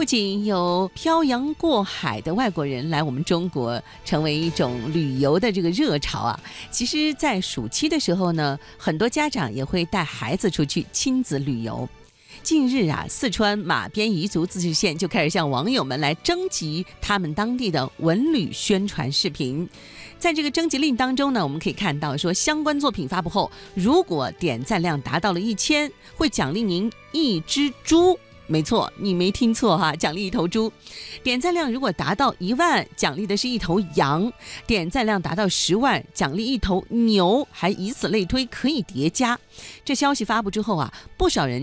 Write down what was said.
不仅有漂洋过海的外国人来我们中国，成为一种旅游的这个热潮啊。其实，在暑期的时候呢，很多家长也会带孩子出去亲子旅游。近日啊，四川马边彝族自治县就开始向网友们来征集他们当地的文旅宣传视频。在这个征集令当中呢，我们可以看到说，相关作品发布后，如果点赞量达到了1000，会奖励您一只猪。没错，你没听错哈，奖励一头猪。点赞量如果达到1万，奖励的是一头羊；点赞量达到10万，奖励一头牛，还以此类推，可以叠加。这消息发布之后啊，不少人